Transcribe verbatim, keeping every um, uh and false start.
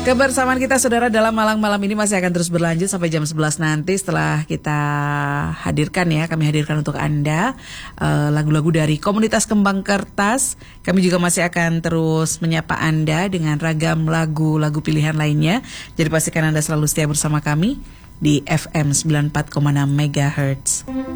Kebersamaan kita saudara dalam malam-malam ini masih akan terus berlanjut sampai jam sebelas nanti setelah kita hadirkan ya, kami hadirkan untuk Anda uh, lagu-lagu dari komunitas Kembang Kertas. Kami juga masih akan terus menyapa Anda dengan ragam lagu-lagu pilihan lainnya. Jadi pastikan Anda selalu setia bersama kami di F M sembilan puluh empat koma enam megahertz.